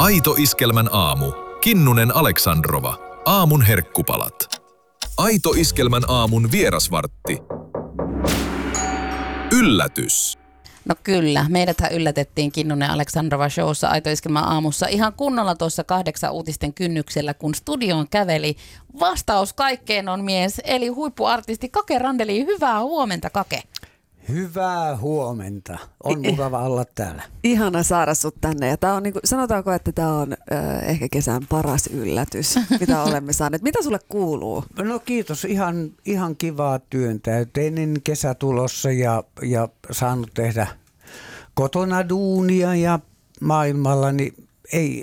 Aito Iskelmän aamu. Kinnunen Aleksandrova. Aamun herkkupalat. Aito Iskelmän aamun vierasvartti. Yllätys. No kyllä, meidäthän yllätettiin Kinnunen Aleksandrova showssa Aito Iskelmän aamussa ihan kunnolla tuossa 8 uutisten kynnyksellä, kun studioon käveli vastaus kaikkeen on mies, eli huippuartisti Kake Randeli. Hyvää huomenta, Kake. Hyvää huomenta. On mukava olla täällä. Ihana saada sut tänne. Ja tää on sanotaanko, että tämä on ehkä kesän paras yllätys, mitä olemme saaneet. Mitä sulle kuuluu? No kiitos. Ihan kivaa työntäyteinen kesä tulossa ja saanut tehdä kotona duunia ja maailmalla, niin